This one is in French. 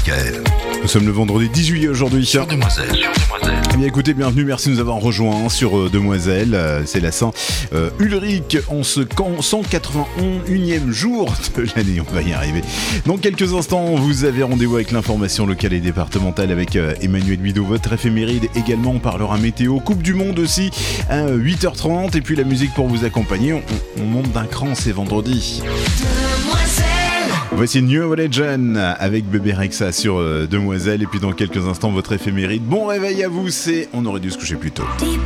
Michael. Nous sommes le vendredi 10 juillet aujourd'hui. Sur Demoiselle. Eh bien écoutez, bienvenue, merci de nous avoir rejoints sur Demoiselle. C'est la Saint Ulrich en ce 181e jour de l'année, on va y arriver. Dans quelques instants, vous avez rendez-vous avec l'information locale et départementale avec Emmanuel Bido, votre éphéméride. Également, on parlera météo, Coupe du Monde aussi à 8h30. Et puis la musique pour vous accompagner, on monte d'un cran, c'est vendredi. Voici New Legend avec Bébé Rexha sur Demoiselle. Et puis dans quelques instants, votre éphéméride. Bon réveil à vous, c'est On aurait dû se coucher plus tôt.